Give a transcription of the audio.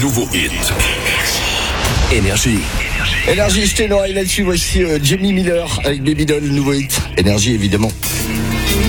nouveaux hits. Énergie. Énergie, jetez une oreille là-dessus. Voici Jamie Miller avec Baby Doll, nouveau hit. Énergie, évidemment.